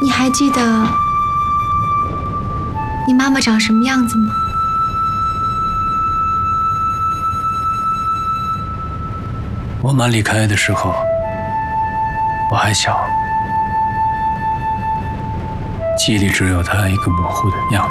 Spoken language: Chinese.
你还记得你妈妈长什么样子吗？ 我妈离开的时候，我还小，记忆里只有她一个模糊的样子。